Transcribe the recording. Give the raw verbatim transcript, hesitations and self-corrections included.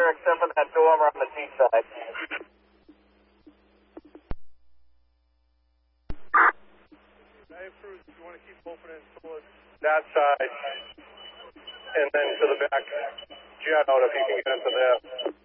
clear except for that dormer on the T side. Dive crews, you want to keep opening towards that side, and then to the back jet out if you can get into there.